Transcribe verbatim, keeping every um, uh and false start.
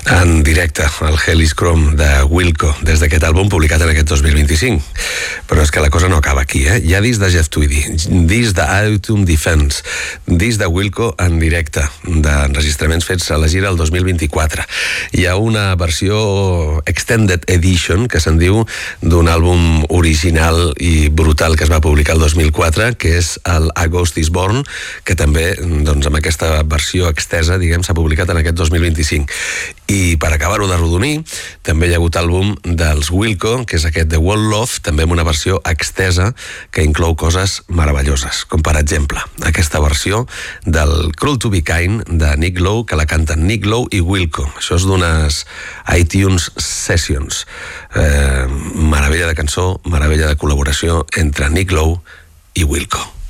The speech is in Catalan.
En directe, el Hell is Chrome de Wilco, des d'aquest àlbum publicat en aquest dos mil vint-i-cinc. Però és que la cosa no acaba aquí, eh? Hi ha disc de Jeff Tweedy, disc d'Autumn Defense, disc de Wilco en directe, d'enregistraments fets a la gira el dos mil vint-i-quatre. Hi ha una versió Extended Edition, que se'n diu, d'un àlbum original i brutal que es va publicar el dos mil quatre, que és el A Ghost is Born, que també, doncs, amb aquesta versió extesa, diguem, s'ha publicat en aquest dos mil vint-i-cinc. I per acabar-ho de rodonir, també hi ha hagut àlbum dels Wilco, que és aquest The World Love, també amb una versió extesa que inclou coses meravelloses, com per exemple aquesta versió del Cruel to be Kind de Nick Lowe, que la canten Nick Lowe i Wilco. Això és d'unes iTunes Sessions. Eh, meravella de cançó, meravella de col·laboració entre Nick Lowe i Wilco.